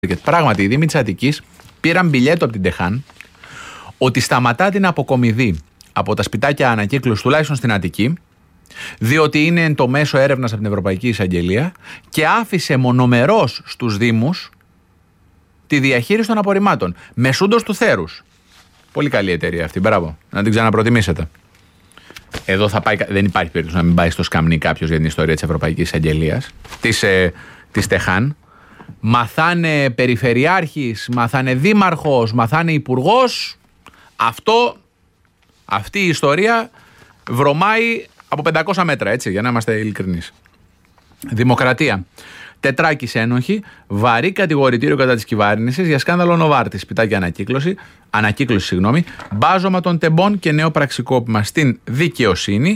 Πράγματι, οι Δήμοι της Αττικής πήραν μπιλιέτο από την Τεχάν ότι σταματά την αποκομιδή από τα σπιτάκια ανακύκλωσης, τουλάχιστον στην Αττική, διότι είναι το μέσο έρευνας από την Ευρωπαϊκή Εισαγγελία και άφησε μονομερώς στους Δήμους τη διαχείριση των απορριμμάτων. Μεσούντος του Θέρους. Πολύ καλή εταιρεία αυτή. Μπράβο. Να την ξαναπροτιμήσετε. Εδώ θα πάει, δεν υπάρχει περίπτωση να μην πάει στο σκαμνί κάποιος για την ιστορία της Ευρωπαϊκής Εισαγγελίας, της Τεχάν. Μαθάνε περιφερειάρχης, μαθάνε δήμαρχος, μαθάνε υπουργός. Αυτή η ιστορία βρωμάει από 500 μέτρα, έτσι, για να είμαστε ειλικρινείς. Δημοκρατία. Τετράκης ένοχη, βαρύ κατηγορητήριο κατά της κυβέρνησης για σκάνδαλο Νοβάρτη, σπιτάκια ανακύκλωση, μπάζωμα των τεμπών και νέο πραξικόπημα στην δικαιοσύνη.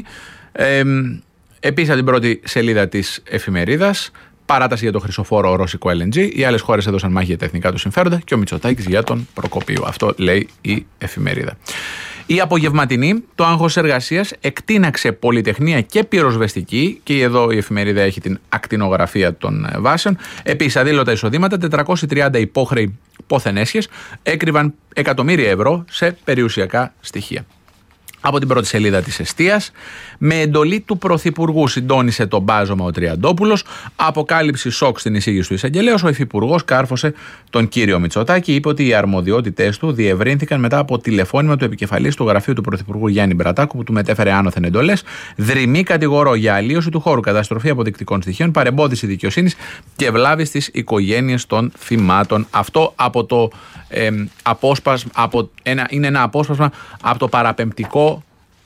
Επίσης από την πρώτη σελίδα της εφημερίδας, παράταση για το χρυσοφόρο ρώσικο LNG. Οι άλλες χώρες έδωσαν μάχη για τα εθνικά του συμφέροντα και ο Μητσοτάκης για τον Προκοπείο. Αυτό λέει η εφημερίδα. Η απογευματινή, το άγχος εργασίας εκτείναξε πολυτεχνία και πυροσβεστική, και εδώ η εφημερίδα έχει την ακτινογραφία των βάσεων. Επίσης, αδήλωτα εισοδήματα, 430 υπόχρεοι πόθεν έσχες έκρυβαν εκατομμύρια ευρώ σε περιουσιακά στοιχεία. Από την πρώτη σελίδα της Εστίας, με εντολή του Πρωθυπουργού συντόνισε το μπάζωμα ο Τριαντόπουλος. Αποκάλυψη σοκ στην εισήγηση του εισαγγελέως. Ο Υφυπουργός κάρφωσε τον κύριο Μητσοτάκη. Είπε ότι οι αρμοδιότητες του διευρύνθηκαν μετά από τηλεφώνημα του επικεφαλής του γραφείου του Πρωθυπουργού Γιάννη Μπρατάκου, που του μετέφερε άνωθεν εντολές. Δρυμή κατηγορώ για αλλίωση του χώρου, καταστροφή αποδεικτικών στοιχείων, παρεμπόδιση δικαιοσύνης και βλάβη στις οικογένειες των θυμάτων. Αυτό από το απόσπασμα, είναι ένα απόσπασμα από το παραπεμπτικό,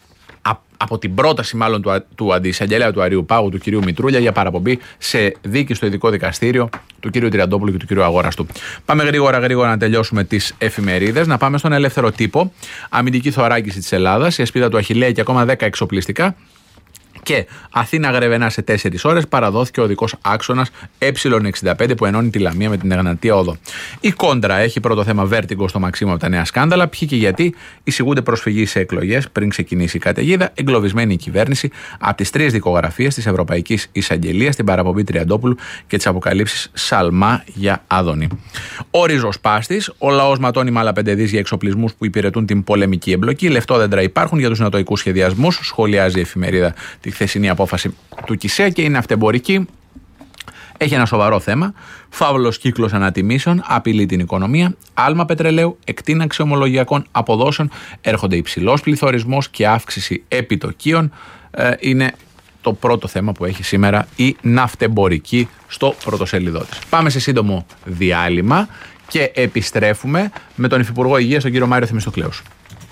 από την πρόταση μάλλον του αντιεισαγγελέα του Αριού Πάγου, του κυρίου Μητρούλια, για παραπομπή σε δίκη στο ειδικό δικαστήριο του κυρίου Τριαντόπουλου και του κυρίου Αγοραστού. Πάμε γρήγορα να τελειώσουμε τις εφημερίδες. Να πάμε στον Ελεύθερο Τύπο. Αμυντική θωράκιση της Ελλάδας, η ασπίδα του Αχιλλέα και ακόμα 10 εξοπλιστικά. Και Αθήνα Γρεβενά σε 4 ώρες, παραδόθηκε ο οδικός άξονας Ε65 που ενώνει τη Λαμία με την Εγνατία Οδό. Η Κόντρα έχει πρώτο θέμα βέρτιγκο στο Μαξίμου από τα νέα σκάνδαλα. Ποιοι και γιατί εισηγούνται προσφυγή σε εκλογές πριν ξεκινήσει η καταιγίδα. Εγκλωβισμένη η κυβέρνηση από τις 3 δικογραφίες της Ευρωπαϊκής Εισαγγελίας, την παραπομπή Τριαντόπουλου και τις αποκαλύψεις Σαλμά για Άδωνη. Ο ριζοσπάστης, ο λαός ματώνει με άλλα 5 δις για εξοπλισμούς που υπηρετούν την πολεμική εμπλοκή. Λεφτόδεντρα υπάρχουν για τους νατοικούς σχεδιασμούς, σχολιάζει η εφημερίδα τη χθεσινή απόφαση του ΚΙΣΕ, και είναι αυτεμπορική. Έχει ένα σοβαρό θέμα. Φαύλος κύκλος ανατιμήσεων, απειλεί την οικονομία. Άλμα πετρελαίου, εκτείναξη ομολογιακών αποδόσεων. Έρχονται υψηλός πληθωρισμός και αύξηση επιτοκίων. Είναι το πρώτο θέμα που έχει σήμερα η ναυτεμπορική στο πρωτοσέλιδό της. Πάμε σε σύντομο διάλειμμα και επιστρέφουμε με τον Υφυπουργό Υγείας, τον κύριο Μάριο Θεμιστοκλέους.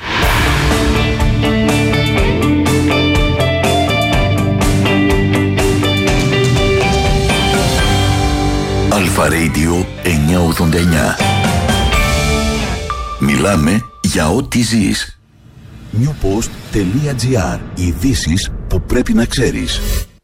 Αλφα Radio 989. Μιλάμε για ό,τι ζεις. newpost.gr. Ειδήσεις που πρέπει να ξέρεις.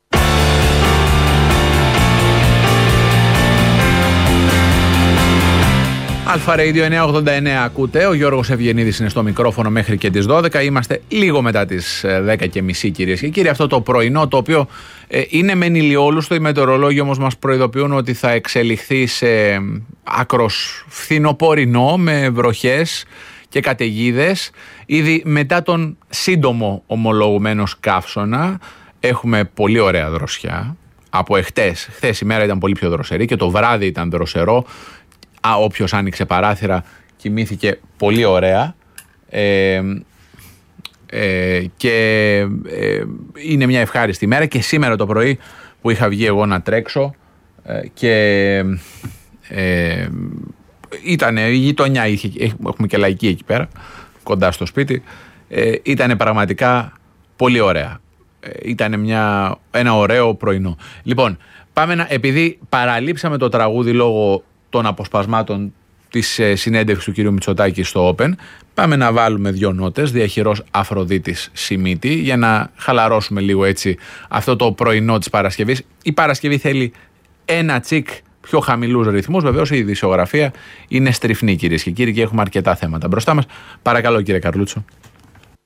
Αλφα Radio 989 ακούτε. Ο Γιώργος Ευγενίδης είναι στο μικρόφωνο μέχρι και τις 12. Είμαστε λίγο μετά τις 10:30, κυρίες και κύριοι. Αυτό το πρωινό, το οποίο είναι μεν ηλιόλουστο, οι μετεωρολόγοι όμως μας προειδοποιούν ότι θα εξελιχθεί σε άκρος φθινοπορεινό, με βροχές και καταιγίδες. Ήδη μετά τον σύντομο ομολογουμένο καύσωνα έχουμε πολύ ωραία δροσιά. Από εχθές. Χθες η μέρα ήταν πολύ πιο δροσερή και το βράδυ ήταν δροσερό. Όποιος άνοιξε παράθυρα κοιμήθηκε πολύ ωραία, και είναι μια ευχάριστη μέρα. Και σήμερα το πρωί που είχα βγει εγώ να τρέξω, και ήταν η γειτονιά, έχουμε και λαϊκή εκεί πέρα κοντά στο σπίτι, ήταν πραγματικά πολύ ωραία. Ήταν ένα ωραίο πρωινό. Λοιπόν, πάμε επειδή παραλείψαμε το τραγούδι λόγω των αποσπασμάτων της συνέντευξης του κύριου Μητσοτάκη στο Open, πάμε να βάλουμε 2 νότες, διαχειρός Αφροδίτης Σιμίτη, για να χαλαρώσουμε λίγο έτσι αυτό το πρωινό της Παρασκευής. Η Παρασκευή θέλει ένα τσικ πιο χαμηλούς ρυθμούς. Βεβαίως η ειδησιογραφία είναι στριφνή, κυρίες και κύριοι, και έχουμε αρκετά θέματα μπροστά μας. Παρακαλώ, κύριε Καρλούτσο.